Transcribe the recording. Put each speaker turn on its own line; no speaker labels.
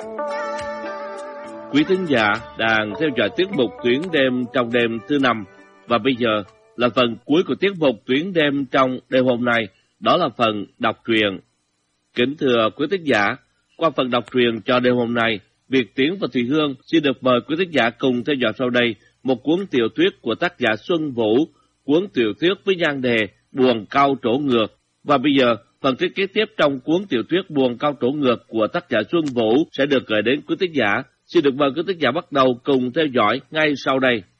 Quý thính giả đang theo dõi tiết mục Tuyến đêm trong đêm thứ 5, và bây giờ là phần cuối của tiết mục Tuyến đêm trong đêm hôm nay, đó là phần đọc truyện. Kính thưa quý thính giả, qua phần đọc truyện cho đêm hôm nay, Việt Tiến và Thùy Hương xin được mời quý thính giả cùng theo dõi sau đây một cuốn tiểu thuyết của tác giả Xuân Vũ, cuốn tiểu thuyết với nhan đề Buồn Cau Trổ Ngược. Và bây giờ, phần tiết kế tiếp trong cuốn tiểu thuyết Buồn Cau Trổ Ngược của tác giả Xuân Vũ sẽ được gửi đến quý thính giả. Xin được mời quý thính giả bắt đầu cùng theo dõi ngay sau đây.